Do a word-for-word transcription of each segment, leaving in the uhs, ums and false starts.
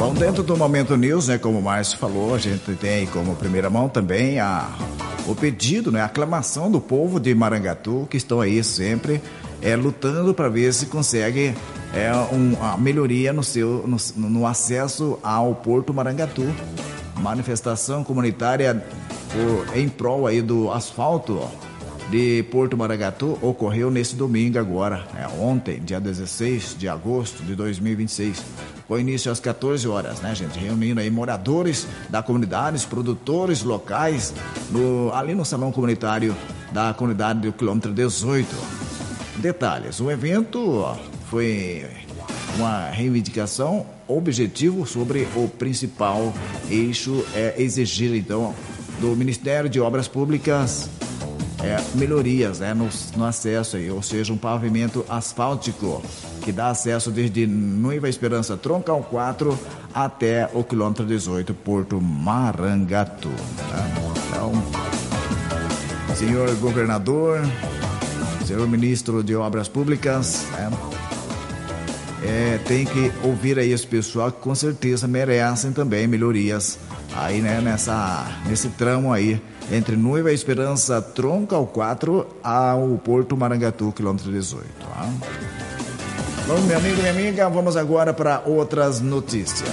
Bom, dentro do Momento News, né, como o Márcio falou, a gente tem como primeira mão também a, o pedido, né, a aclamação do povo de Marangatu, que estão aí sempre é, lutando para ver se consegue é, um, a melhoria no, seu, no, no acesso ao Porto Marangatu. Manifestação comunitária por, em prol aí do asfalto de Porto Marangatu ocorreu nesse domingo agora, é, ontem, dia dezesseis de agosto de dois mil e vinte e seis. Com início às quatorze horas, né, gente? Reunindo aí moradores da comunidade, produtores locais, no, ali no salão comunitário da comunidade do quilômetro dezoito. Detalhes, o evento foi uma reivindicação objetivo sobre o principal eixo é exigir, então, do Ministério de Obras Públicas é, melhorias, né, no, no acesso aí, ou seja, um pavimento asfáltico que dá acesso desde Nova Esperança Troncal quatro até o quilômetro dezoito, Porto Marangatu. Tá? Então, senhor governador, senhor ministro de Obras Públicas, é, é, tem que ouvir aí esse pessoal que com certeza merecem também melhorias aí, né, nessa, nesse tramo aí entre Nova Esperança Troncal quatro ao Porto Marangatu, quilômetro dezoito. Tá? Bom, meu amigo e minha amiga, vamos agora para outras notícias.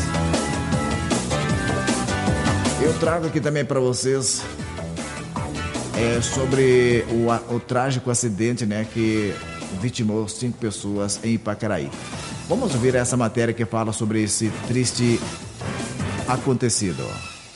Eu trago aqui também para vocês é, sobre o, o trágico acidente, né, que vitimou cinco pessoas em Ipacaraí. Vamos ouvir essa matéria que fala sobre esse triste acontecido.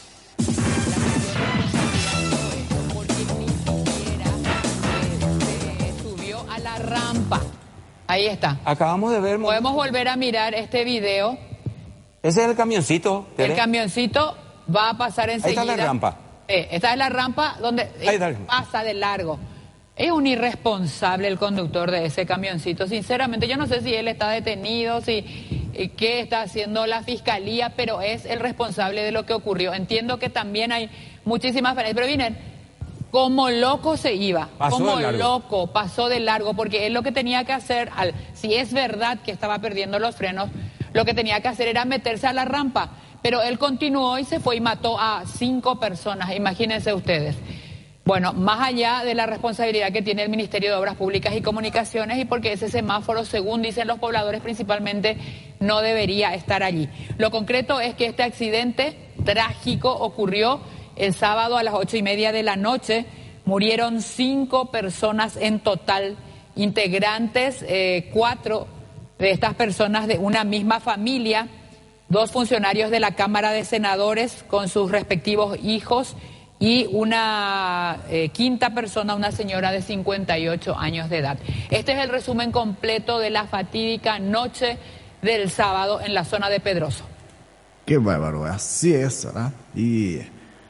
Subió a la rampa. Ahí está. Acabamos de ver... Podemos volver a mirar este video. Ese es el camioncito. ¿Tere? El camioncito va a pasar enseguida. Ahí está la rampa. Eh, esta es la rampa donde pasa de largo. Es un irresponsable el conductor de ese camioncito. Sinceramente, yo no sé si él está detenido, si eh, qué está haciendo la fiscalía, pero es el responsable de lo que ocurrió. Entiendo que también hay muchísimas... Pero vienen... Como loco se iba, pasó como loco, pasó de largo, porque él lo que tenía que hacer, al, si es verdad que estaba perdiendo los frenos, lo que tenía que hacer era meterse a la rampa, pero él continuó y se fue y mató a cinco personas, imagínense ustedes. Bueno, más allá de la responsabilidad que tiene el Ministerio de Obras Públicas y Comunicaciones, y porque ese semáforo, según dicen los pobladores principalmente, no debería estar allí. Lo concreto es que este accidente trágico ocurrió el sábado a las ocho y media de la noche. Murieron cinco personas en total, integrantes, eh, cuatro de estas personas de una misma familia, dos funcionarios de la Cámara de Senadores con sus respectivos hijos y una eh, quinta persona, una señora de cincuenta y ocho años de edad. Este es el resumen completo de la fatídica noche del sábado en la zona de Pedroso. Qué bárbaro, así es, ¿verdad? Y...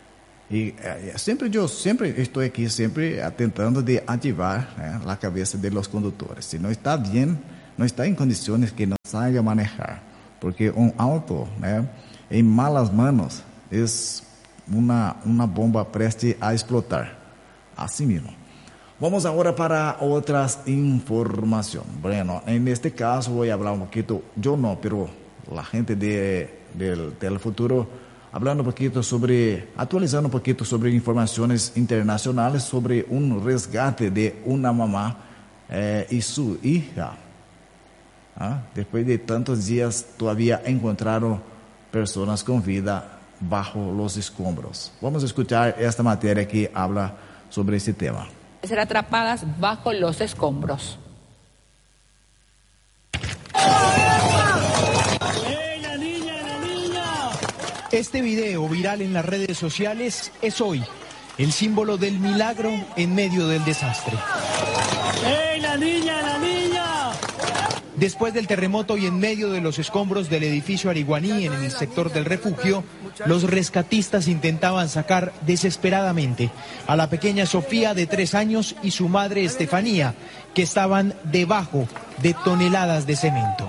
E é, sempre eu sempre estou aqui sempre tentando de ativar, né, a cabeça de los condutores. Se não está bem, não está em condições que não saiba manejar, porque um auto, né, em malas manos é uma uma bomba preste a explotar. Assim mesmo. Vamos agora para outras informações. Bueno, en este caso voy a hablar un poquito, yo no, pero la gente de del Telefuturo, hablando un poquito sobre, actualizando un poquito sobre informaciones internacionales sobre un resgate de una mamá eh, y su hija. ¿Ah? Después de tantos días todavía encontraron personas con vida bajo los escombros. Vamos a escuchar esta materia que habla sobre este tema. Ser atrapadas bajo los escombros. Este video viral en las redes sociales es hoy el símbolo del milagro en medio del desastre. ¡Ey, la niña, la niña! Después del terremoto y en medio de los escombros del edificio Ariguaní en el sector del refugio, los rescatistas intentaban sacar desesperadamente a la pequeña Sofía de tres años y su madre Estefanía, que estaban debajo de toneladas de cemento.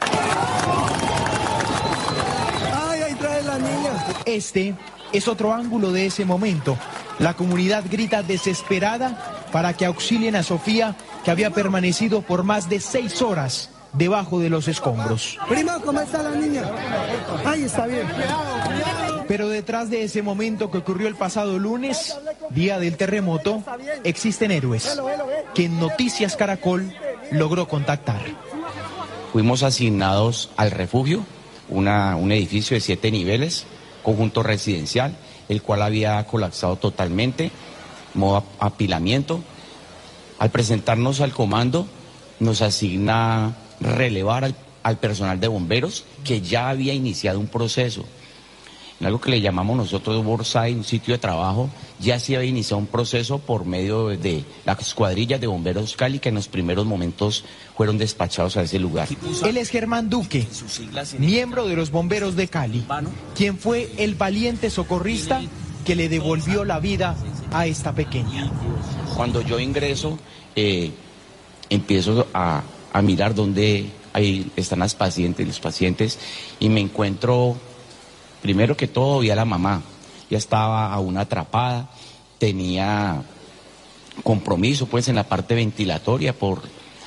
Este es otro ángulo de ese momento. La comunidad grita desesperada para que auxilien a Sofía, que había permanecido por más de seis horas debajo de los escombros. Prima, ¿cómo está la niña? Ahí está bien. Pero detrás de ese momento que ocurrió el pasado lunes, día del terremoto, existen héroes que en Noticias Caracol logró contactar. Fuimos asignados al refugio, una, un edificio de siete niveles, conjunto residencial, el cual había colapsado totalmente, modo apilamiento. Al presentarnos al comando, nos asigna relevar al, al personal de bomberos que ya había iniciado un proceso. En algo que le llamamos nosotros worksite, un sitio de trabajo, ya se había iniciado un proceso por medio de las cuadrillas de bomberos Cali que en los primeros momentos fueron despachados a ese lugar. Él es Germán Duque, miembro de los bomberos de Cali, quien fue el valiente socorrista que le devolvió la vida a esta pequeña. Cuando yo ingreso, eh, empiezo a, a mirar dónde ahí están las pacientes, los pacientes, y me encuentro, primero que todo, vi a la mamá. Ya estaba aún atrapada, tenía compromiso pues en la parte ventilatoria por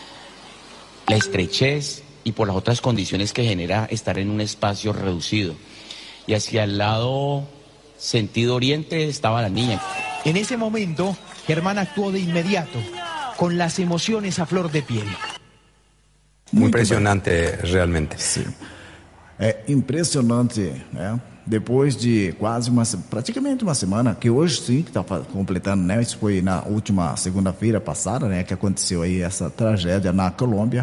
la estrechez y por las otras condiciones que genera estar en un espacio reducido. Y hacia el lado sentido oriente estaba la niña. En ese momento, Germán actuó de inmediato, con las emociones a flor de piel. Muy impressionante, realmente. Sim. É impressionante, né? Depois de quase uma, praticamente uma semana, que hoje sim que está completando, né? Isso foi na última segunda-feira passada, né? Que aconteceu aí essa tragédia na Colômbia.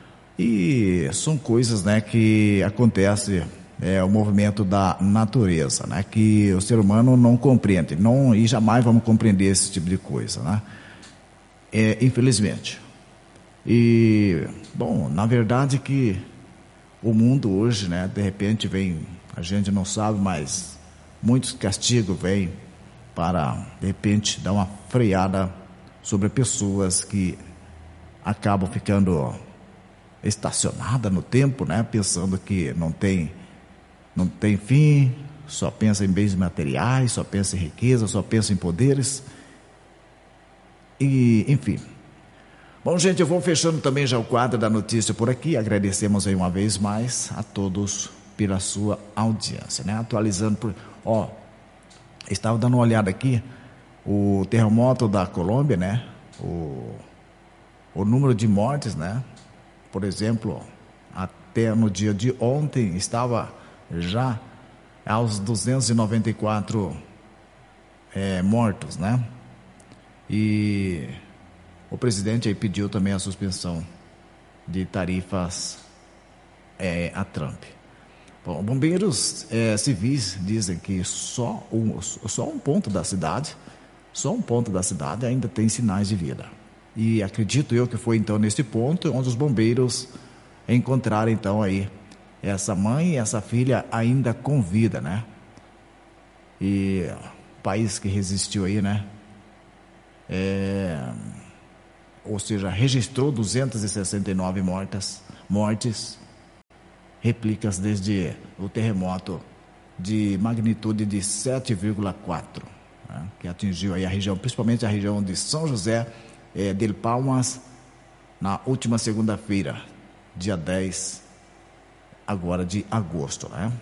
E são coisas, né? Que acontecem, é o movimento da natureza, né? Que o ser humano não compreende, não, e jamais vamos compreender esse tipo de coisa, né? É, infelizmente. E, bom, na verdade que o mundo hoje, né, de repente vem, a gente não sabe, mas muitos castigos vêm para, de repente, dar uma freada sobre pessoas que acabam ficando estacionadas no tempo, né, pensando que não tem, não tem fim, só pensa em bens materiais, só pensa em riqueza, só pensa em poderes, e, enfim. Bom, gente, eu vou fechando também já o quadro da notícia por aqui. Agradecemos aí uma vez mais a todos pela sua audiência, né? Atualizando por... Ó, estava dando uma olhada aqui, o terremoto da Colômbia, né? O, o número de mortes, né? Por exemplo, até no dia de ontem estava já aos duzentos e noventa e quatro é, mortos, né? E... o presidente aí pediu também a suspensão de tarifas é, a Trump. Bom, bombeiros é, civis dizem que só um, só um ponto da cidade, só um ponto da cidade ainda tem sinais de vida. E acredito eu que foi então nesse ponto onde os bombeiros encontraram então aí essa mãe e essa filha ainda com vida, né? E o país que resistiu aí, né? É... ou seja, registrou duzentas e sessenta e nove mortas, mortes, réplicas desde o terremoto de magnitude de sete vírgula quatro, né, que atingiu aí a região, principalmente a região de São José eh, del Palmas, na última segunda-feira, dia dez, agora de agosto, né?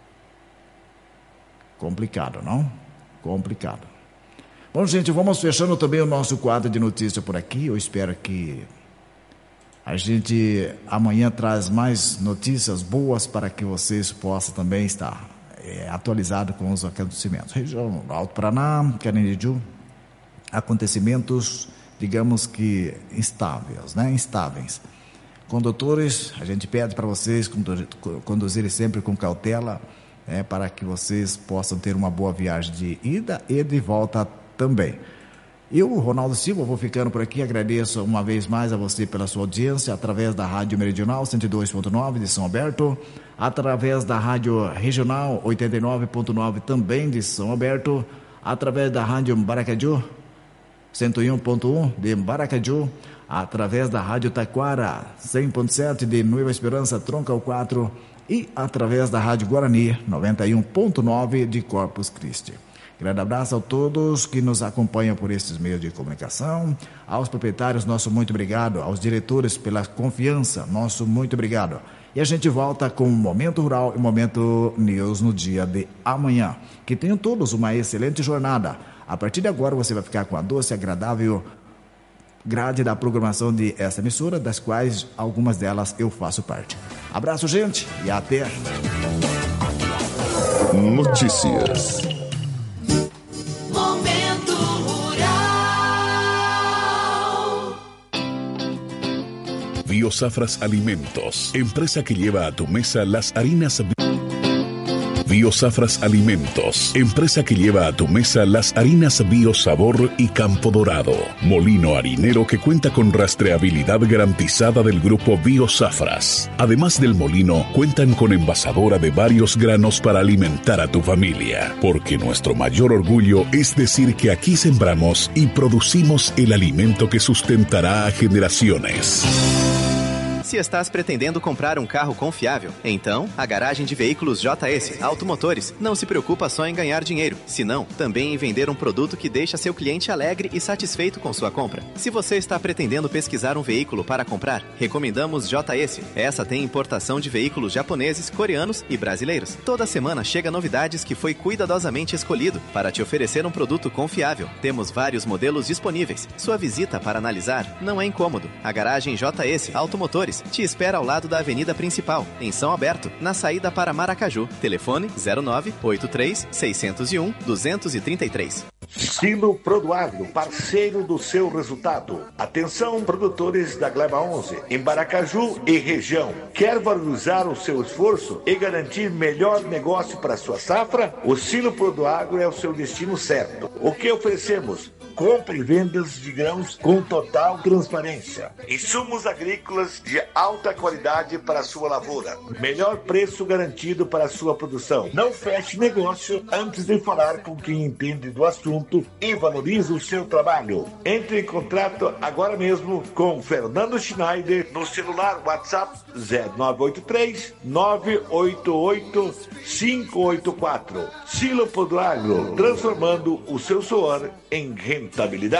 Complicado, não? Complicado. Bom, gente, vamos fechando também o nosso quadro de notícia por aqui. Eu espero que a gente amanhã traz mais notícias boas para que vocês possam também estar é, atualizados com os acontecimentos. Região Alto Paraná, Carandiru, acontecimentos, digamos que instáveis, né? Instáveis. Condutores, a gente pede para vocês conduzirem sempre com cautela, é, para que vocês possam ter uma boa viagem de ida e de volta também. Eu, Ronaldo Silva, vou ficando por aqui. Agradeço uma vez mais a você pela sua audiência através da Rádio Meridional cento e dois ponto nove de São Alberto, através da Rádio Regional oitenta e nove ponto nove também de São Alberto, através da Rádio Maracaju cento e um ponto um de Maracaju, através da Rádio Taquara cem ponto sete de Nova Esperança, Troncal quatro, e através da Rádio Guarani noventa e um ponto nove de Corpus Christi. Grande abraço a todos que nos acompanham por esses meios de comunicação. Aos proprietários, nosso muito obrigado. Aos diretores pela confiança, nosso muito obrigado. E a gente volta com o Momento Rural e Momento News no dia de amanhã. Que tenham todos uma excelente jornada. A partir de agora você vai ficar com a doce e agradável grade da programação de essa emissora, das quais algumas delas eu faço parte. Abraço, gente, e até. Notícias. Momento Rural. Biosafras Alimentos, empresa que lleva a tu mesa las harinas. Biosafras Alimentos, empresa que lleva a tu mesa las harinas Biosabor y Campo Dorado. Molino harinero que cuenta con rastreabilidad garantizada del grupo Biosafras. Además del molino, cuentan con envasadora de varios granos para alimentar a tu familia. Porque nuestro mayor orgullo es decir que aquí sembramos y producimos el alimento que sustentará a generaciones. Se estás pretendendo comprar um carro confiável, então a Garagem de Veículos J S Automotores não se preocupa só em ganhar dinheiro, senão também em vender um produto que deixa seu cliente alegre e satisfeito com sua compra. Se você está pretendendo pesquisar um veículo para comprar, recomendamos J S. Essa tem importação de veículos japoneses, coreanos e brasileiros. Toda semana chega novidades que foi cuidadosamente escolhido para te oferecer um produto confiável. Temos vários modelos disponíveis. Sua visita para analisar não é incômodo. A Garagem J S Automotores te espera ao lado da avenida principal, em São Alberto, na saída para Maracaju. Telefone zero nove oito três, seis zero um, dois três três. Silo Produagro, parceiro do seu resultado. Atenção, produtores da Gleba onze, em Maracaju e região. Quer valorizar o seu esforço e garantir melhor negócio para sua safra? O Silo Produagro é o seu destino certo. O que oferecemos? Compra e vendas de grãos com total transparência. Insumos agrícolas de alta qualidade para a sua lavoura. Melhor preço garantido para a sua produção. Não feche negócio antes de falar com quem entende do assunto e valoriza o seu trabalho. Entre em contato agora mesmo com Fernando Schneider no celular WhatsApp zero nove oito três, nove oito oito, cinco oito quatro. Silo Produagro, transformando o seu suor em rentabilidade.